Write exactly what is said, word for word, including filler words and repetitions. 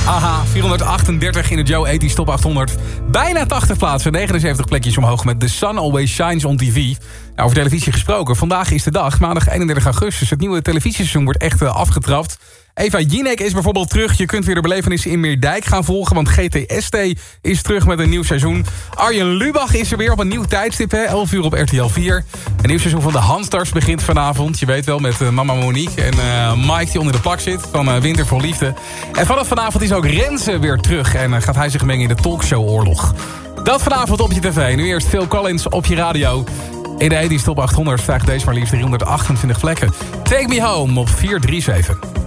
Aha, vierhonderdachtendertig in de Joe tachtig Top achthonderd. Bijna tachtig plaatsen, negenenzeventig plekjes omhoog met The Sun Always Shines on T V. Nou, over televisie gesproken, vandaag is de dag, maandag eenendertig augustus. Het nieuwe televisieseizoen wordt echt uh, afgetrapt. Eva Jinek is bijvoorbeeld terug. Je kunt weer de belevenissen in Meerdijk gaan volgen, want G T S T is terug met een nieuw seizoen. Arjen Lubach is er weer op een nieuw tijdstip, hè? elf uur op R T L vier. Een nieuw seizoen van de Handstars begint vanavond. Je weet wel, met uh, mama Monique en uh, Mike die onder de plak zit van uh, Winter voor Liefde. En vanaf vanavond is ook Renze weer terug en uh, gaat hij zich mengen in de talkshow-oorlog. Dat vanavond op je tv. Nu eerst Phil Collins op je radio. In de tachtig Top achthonderd stijgt deze maar liefst driehonderdachtentwintig plekken. Take Me Home op vier drie zeven.